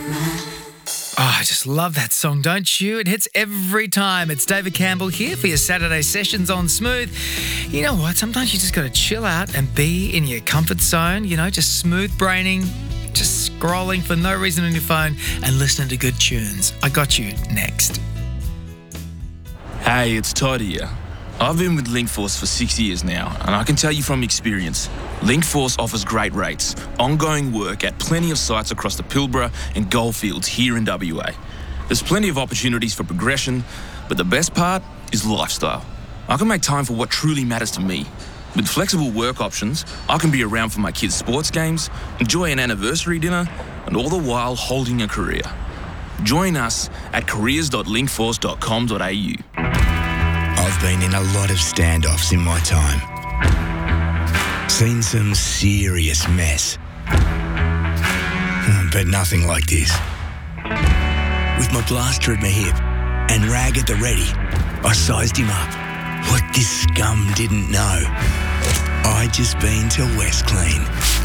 Oh, I just love that song, don't you? It hits every time. It's David Campbell here for your Saturday sessions on Smooth. You know what? Sometimes you just got to chill out and be in your comfort zone, just smooth braining, just scrolling for no reason on your phone and listening to good tunes. I got you next. Hey, it's Todd here. I've been with Linkforce for 6 years now, and I can tell you from experience, Linkforce offers great rates, ongoing work at plenty of sites across the Pilbara and Goldfields here in WA. There's plenty of opportunities for progression, but the best part is lifestyle. I can make time for what truly matters to me. With flexible work options, I can be around for my kids' sports games, enjoy an anniversary dinner, and all the while holding a career. Join us at careers.linkforce.com.au. I've been in a lot of standoffs in my time. Seen some serious mess. But nothing like this. With my blaster at my hip and rag at the ready, I sized him up. What this scum didn't know, I'd just been to West Clean.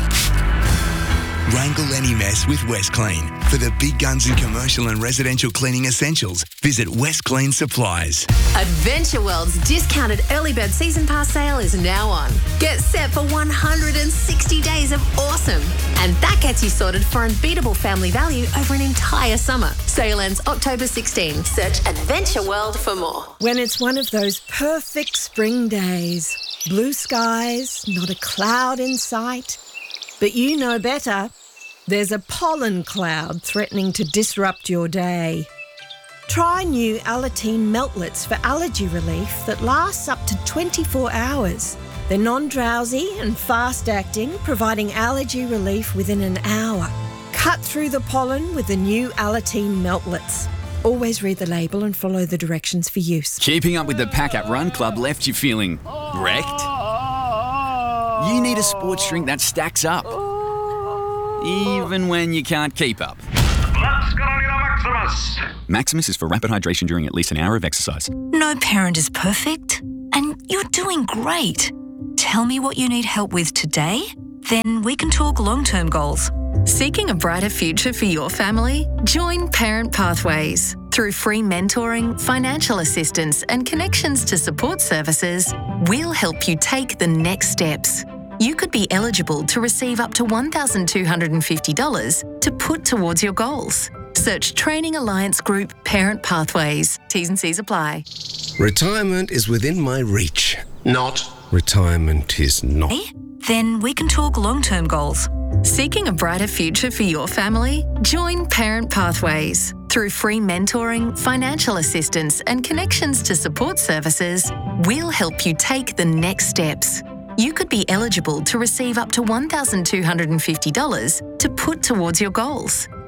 Wrangle any mess with West Clean. For the big guns in commercial and residential cleaning essentials, visit West Clean Supplies. Adventure World's discounted early bird season pass sale is now on. Get set for 160 days of awesome. And that gets you sorted for unbeatable family value over an entire summer. Sale ends October 16. Search Adventure World for more. When it's one of those perfect spring days, blue skies, not a cloud in sight, but you know better. There's a pollen cloud threatening to disrupt your day. Try new Alateen Meltlets for allergy relief that lasts up to 24 hours. They're non-drowsy and fast-acting, providing allergy relief within an hour. Cut through the pollen with the new Alateen Meltlets. Always read the label and follow the directions for use. Keeping up with the Pack Up Run Club left you feeling wrecked? You need a sports drink that stacks up, even when you can't keep up. Let's get on your Maximus! Maximus is for rapid hydration during at least an hour of exercise. No parent is perfect, and you're doing great. Tell me what you need help with today, then we can talk long-term goals. Seeking a brighter future for your family? Join Parent Pathways. Through free mentoring, financial assistance, and connections to support services, we'll help you take the next steps. You could be eligible to receive up to $1,250 to put towards your goals. Search Training Alliance Group Parent Pathways. T's and C's apply. Retirement is within my reach. Not. Retirement is not. Then we can talk long-term goals. Seeking a brighter future for your family? Join Parent Pathways. Through free mentoring, financial assistance, and connections to support services, we'll help you take the next steps. You could be eligible to receive up to $1,250 to put towards your goals.